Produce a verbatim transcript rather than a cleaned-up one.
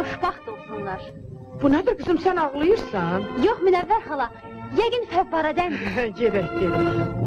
xoşbaxt olsunlar. Bu nədir qızım, sən ağlayırsan? Yox, Münəvvər xala, yəqin fəvvarədəndir. Gedək, gedək.